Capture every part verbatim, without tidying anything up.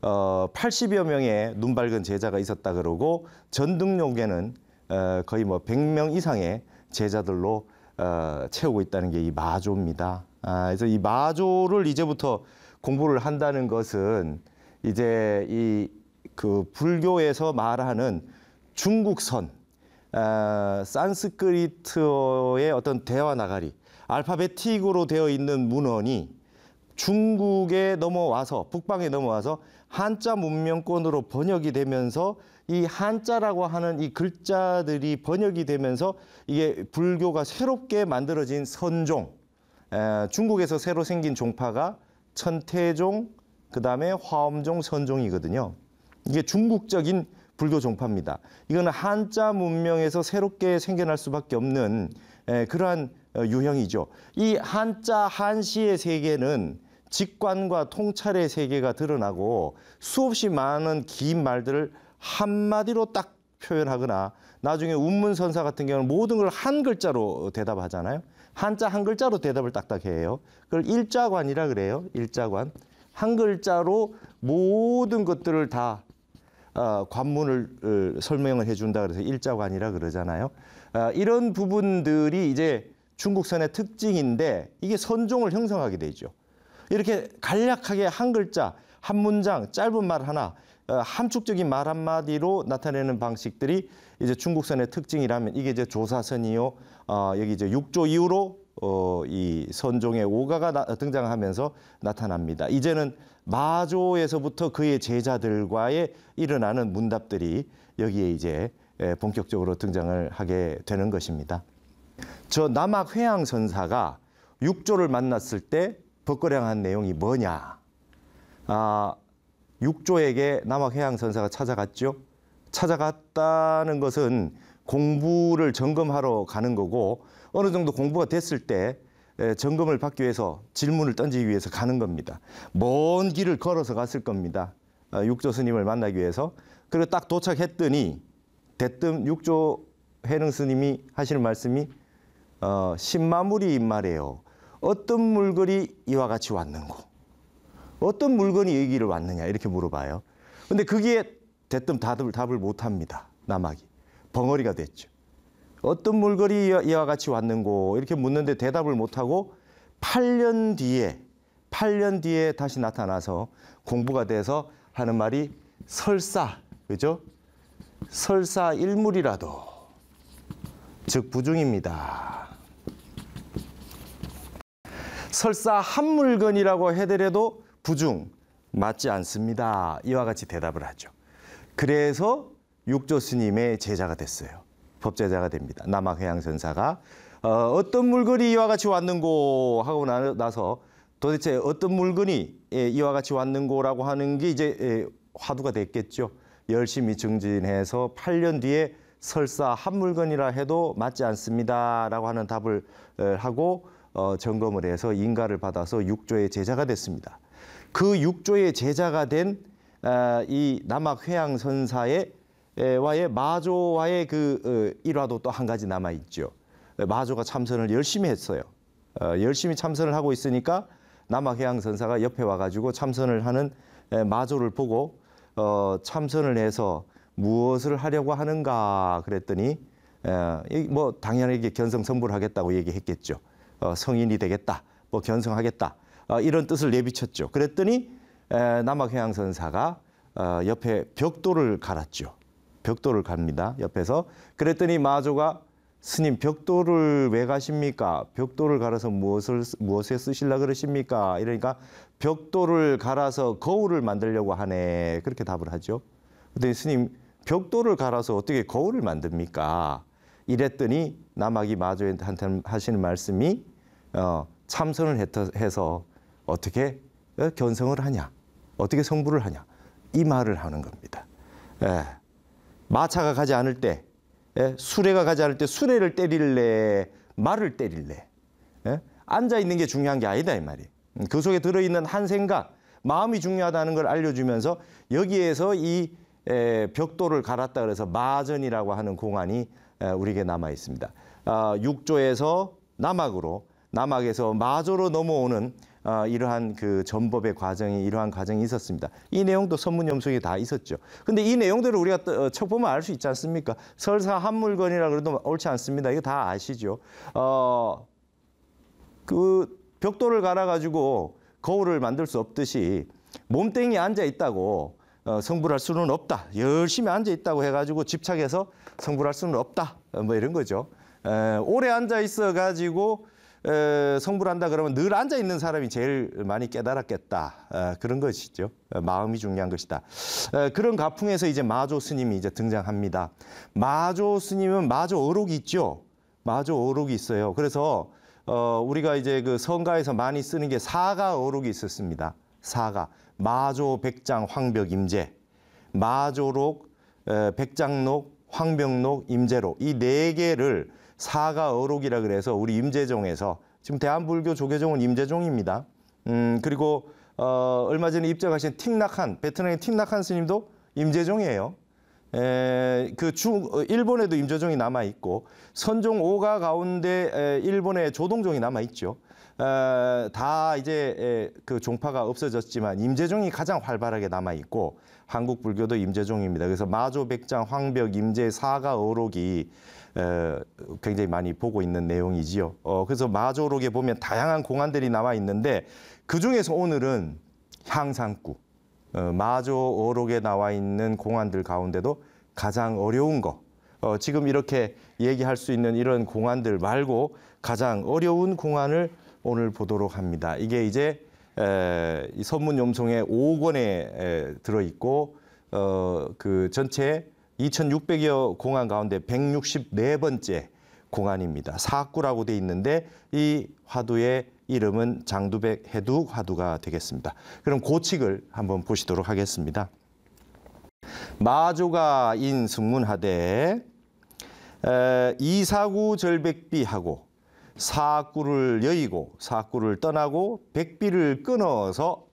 어, 팔십여 명의 눈 밝은 제자가 있었다 그러고 전등록에는 어, 거의 뭐 백 명 이상의 제자들로 어, 채우고 있다는 게 이 마조입니다. 아, 그래서 이 마조를 이제부터 공부를 한다는 것은 이제 이 그 불교에서 말하는 중국선, 어, 산스크리트어의 어떤 대화 나가리, 알파베틱으로 되어 있는 문헌이 중국에 넘어와서 북방에 넘어와서 한자 문명권으로 번역이 되면서 이 한자라고 하는 이 글자들이 번역이 되면서 이게 불교가 새롭게 만들어진 선종, 에, 중국에서 새로 생긴 종파가 천태종, 그 다음에 화엄종, 선종이거든요. 이게 중국적인 불교 종파입니다. 이거는 한자 문명에서 새롭게 생겨날 수밖에 없는 에, 그러한 유형이죠. 이 한자 한시의 세계는 직관과 통찰의 세계가 드러나고 수없이 많은 긴 말들을 한마디로 딱 표현하거나 나중에 운문선사 같은 경우는 모든 걸 한 글자로 대답하잖아요. 한자 한 글자로 대답을 딱딱 해요. 그걸 일자관이라 그래요. 일자관. 한 글자로 모든 것들을 다 어, 관문을 어, 설명을 해준다 그래서 일자관이라 그러잖아요. 어, 이런 부분들이 이제 중국선의 특징인데 이게 선종을 형성하게 되죠. 이렇게 간략하게 한 글자, 한 문장, 짧은 말 하나, 어, 함축적인 말 한마디로 나타내는 방식들이 이제 중국선의 특징이라면 이게 이제 조사선이요. 어, 여기 이제 육조 이후로 어, 이 선종의 오가가 나, 등장하면서 나타납니다. 이제는 마조에서부터 그의 제자들과의 일어나는 문답들이 여기에 이제 본격적으로 등장을 하게 되는 것입니다. 저 남학 회양선사가 육조를 만났을 때 법거량한 내용이 뭐냐? 아, 육조에게 남학 회양선사가 찾아갔죠. 찾아갔다는 것은 공부를 점검하러 가는 거고 어느 정도 공부가 됐을 때 점검을 받기 위해서 질문을 던지기 위해서 가는 겁니다. 먼 길을 걸어서 갔을 겁니다. 육조 스님을 만나기 위해서. 그리고 딱 도착했더니 대뜸 육조 해능 스님이 하시는 말씀이 어, 신마물이 말이에요. 어떤 물건이 이와 같이 왔는고? 어떤 물건이 여기를 왔느냐 이렇게 물어봐요. 근데 그게 대뜸 답을, 답을 못합니다. 남학이. 벙어리가 됐죠. 어떤 물건이 이와 같이 왔는고 이렇게 묻는데 대답을 못하고 팔 년 뒤에 팔 년 뒤에 다시 나타나서 공부가 돼서 하는 말이 설사, 그죠? 설사 일물이라도 즉 부중입니다. 설사 한 물건이라고 해더라도 부중 맞지 않습니다. 이와 같이 대답을 하죠. 그래서 육조 스님의 제자가 됐어요. 법제자가 됩니다. 남학회양선사가 어, 어떤 물건이 이와 같이 왔는고 하고 나, 나서 도대체 어떤 물건이 예, 이와 같이 왔는고라고 하는 게 이제 예, 화두가 됐겠죠. 열심히 증진해서 팔 년 뒤에 설사 한 물건이라 해도 맞지 않습니다라고 하는 답을 에, 하고 어, 점검을 해서 인가를 받아서 육조의 제자가 됐습니다. 그 육조의 제자가 된 이 남학회양선사의 와의 마조와의 그 일화도 또 한 가지 남아 있죠. 마조가 참선을 열심히 했어요. 어, 열심히 참선을 하고 있으니까 남학회양선사가 옆에 와가지고 참선을 하는 마조를 보고 어, 참선을 해서 무엇을 하려고 하는가 그랬더니 에, 뭐 당연하게 견성선불을 하겠다고 얘기했겠죠. 어, 성인이 되겠다, 뭐 견성하겠다 어, 이런 뜻을 내비쳤죠. 그랬더니 에, 남학회양선사가 어, 옆에 벽돌을 갈았죠. 벽돌을 갑니다. 옆에서. 그랬더니 마조가 스님 벽돌을 왜 가십니까? 벽돌을 갈아서 무엇을, 무엇에 쓰시려고 그러십니까? 이러니까 벽돌을 갈아서 거울을 만들려고 하네. 그렇게 답을 하죠. 그랬더니 스님 벽돌을 갈아서 어떻게 거울을 만듭니까? 이랬더니 남학이 마조한테 하시는 말씀이 어, 참선을 해서 어떻게 견성을 하냐? 어떻게 성불을 하냐? 이 말을 하는 겁니다. 예. 마차가 가지 않을 때, 예? 수레가 가지 않을 때 수레를 때릴래, 말을 때릴래. 예? 앉아 있는 게 중요한 게 아니다 이 말이에요. 그 속에 들어있는 한 생각, 마음이 중요하다는 걸 알려주면서 여기에서 이 에, 벽돌을 갈았다 그래서 마전이라고 하는 공안이 에, 우리에게 남아 있습니다. 아, 육조에서 남학으로, 남학에서 마조로 넘어오는 어, 이러한 그 전법의 과정이 이러한 과정이 있었습니다. 이 내용도 선문염송에 다 있었죠. 근데 이 내용들을 우리가 또, 어, 척 보면 알 수 있지 않습니까? 설사 한물건이라 그래도 옳지 않습니다. 이거 다 아시죠? 어, 그 벽돌을 갈아가지고 거울을 만들 수 없듯이 몸땡이에 앉아 있다고 어, 성불할 수는 없다. 열심히 앉아 있다고 해가지고 집착해서 성불할 수는 없다. 어, 뭐 이런 거죠. 에, 오래 앉아 있어가지고 에, 성불한다 그러면 늘 앉아 있는 사람이 제일 많이 깨달았겠다. 에, 그런 것이죠. 에, 마음이 중요한 것이다. 에, 그런 가풍에서 이제 마조 스님이 이제 등장합니다. 마조 스님은 마조 어록이 있죠. 마조 어록이 있어요. 그래서 어, 우리가 이제 그 성가에서 많이 쓰는 게 사가 어록이 있었습니다. 사가. 마조, 백장, 황벽, 임재. 마조록, 에, 백장록, 황벽록, 임재록. 이 네 개를 사가 어록이라 그래서 우리 임재종에서 지금 대한불교 조계종은 임재종입니다. 음, 그리고 어, 얼마 전에 입적하신 틱낙한, 베트남의 틱낙한 스님도 임재종이에요. 에, 그 중, 일본에도 임재종이 남아있고, 선종 오가 가운데 에, 일본의 조동종이 남아있죠. 에, 다 이제 에, 그 종파가 없어졌지만 임재종이 가장 활발하게 남아있고, 한국 불교도 임재종입니다. 그래서 마조, 백장, 황벽, 임재, 사가, 어록이 에, 굉장히 많이 보고 있는 내용이지요. 어, 그래서 마조록에 보면 다양한 공안들이 나와 있는데, 그 중에서 오늘은 향상구. 어, 마조 어록에 나와 있는 공안들 가운데도 가장 어려운 거, 어, 지금 이렇게 얘기할 수 있는 이런 공안들 말고 가장 어려운 공안을 오늘 보도록 합니다. 이게 이제 에, 이 선문염송의 오 권에 에, 들어있고 어, 그 전체 이천육백여 공안 가운데 백육십사 번째 공안입니다. 사구라고 돼 있는데 이 화두의 이름은 장두백 해두 화두가 되겠습니다. 그럼 고칙을 한번 보시도록 하겠습니다. 마조가 인승문하되 이사구 절백비하고 사구를 여의고 사구를 떠나고 백비를 끊어서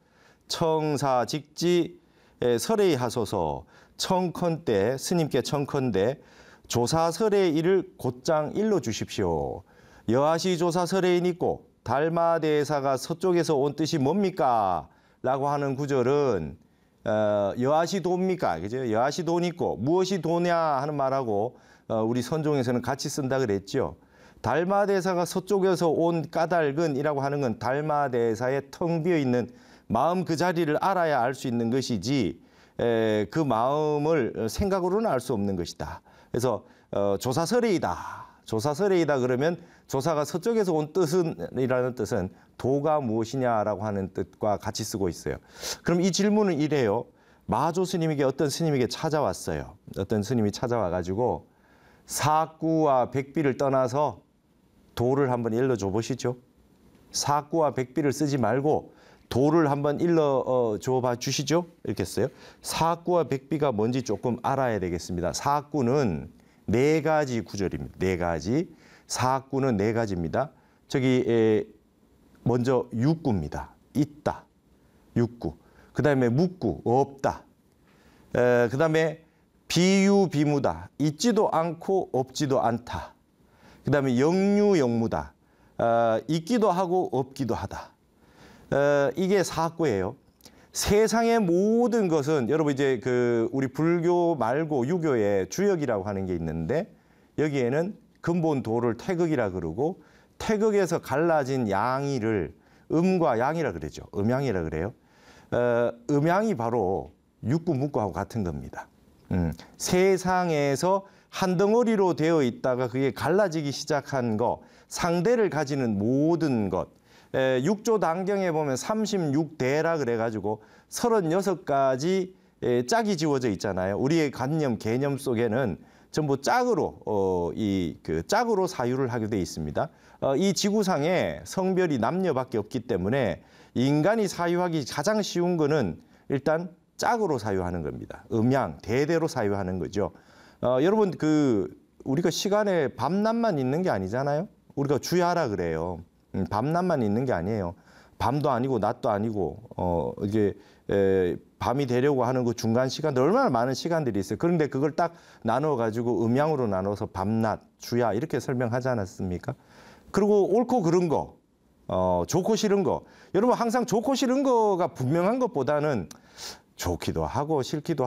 청사직지 설의하소서. 청컨대 스님께 청컨대 조사설의 일을 곧장 일러 주십시오. 여하시 조사설의인 있고 달마대사가 서쪽에서 온 뜻이 뭡니까? 라고 하는 구절은 어, 여하시 도입니까? 그죠? 여하시 돈 있고 무엇이 도냐 하는 말하고 어, 우리 선종에서는 같이 쓴다 그랬죠. 달마대사가 서쪽에서 온 까닭은 이라고 하는 건 달마대사의 텅 비어 있는 마음 그 자리를 알아야 알 수 있는 것이지 에, 그 마음을 생각으로는 알 수 없는 것이다. 그래서 어, 조사설의이다. 조사설의이다 그러면 조사가 서쪽에서 온 뜻은 이라는 뜻은 도가 무엇이냐라고 하는 뜻과 같이 쓰고 있어요. 그럼 이 질문은 이래요. 마조 스님에게 어떤 스님에게 찾아왔어요. 어떤 스님이 찾아와 가지고 사구와 백비를 떠나서 도를 한번 일러줘 보시죠. 사구와 백비를 쓰지 말고 도를 한번 일러줘 봐 주시죠. 이렇게 써요. 사구와 백비가 뭔지 조금 알아야 되겠습니다. 사구는 네 가지 구절입니다. 네 가지. 사구는 네 가지입니다. 저기 에, 먼저 육구입니다. 있다. 육구. 그 다음에 묵구. 없다. 에, 그 다음에 비유비무다. 있지도 않고 없지도 않다. 그 다음에 영유영무다. 어, 있기도 하고 없기도 하다. 어, 이게 사구예요. 세상의 모든 것은 여러분 이제 그 우리 불교 말고 유교의 주역이라고 하는 게 있는데 여기에는 근본 도를 태극이라 그러고 태극에서 갈라진 양이를 음과 양이라 그러죠. 음양이라 그래요. 어, 음양이 바로 육구 묵구하고 같은 겁니다. 음, 세상에서 한 덩어리로 되어 있다가 그게 갈라지기 시작한 거, 상대를 가지는 모든 것. 에, 육조 단경에 보면 삼십육 대라 그래가지고 서른여섯 가지 에, 짝이 지워져 있잖아요. 우리의 관념, 개념 속에는 전부 짝으로 어, 이 그 짝으로 사유를 하게 돼 있습니다. 어, 이 지구상에 성별이 남녀밖에 없기 때문에 인간이 사유하기 가장 쉬운 거는 일단 짝으로 사유하는 겁니다. 음양, 대대로 사유하는 거죠. 어, 여러분 그 우리가 시간에 밤낮만 있는 게 아니잖아요. 우리가 주야라 그래요. 음, 밤낮만 있는 게 아니에요. 밤도 아니고 낮도 아니고 어, 이게 에, 밤이 되려고 하는 그 중간 시간들 얼마나 많은 시간들이 있어요. 그런데 그걸 딱 나눠 가지고 음양으로 나눠서 밤낮, 주야 이렇게 설명하지 않았습니까? 그리고 옳고 그른 거 어, 좋고 싫은 거. 여러분 항상 좋고 싫은 거가 분명한 것보다는 좋기도 하고 싫기도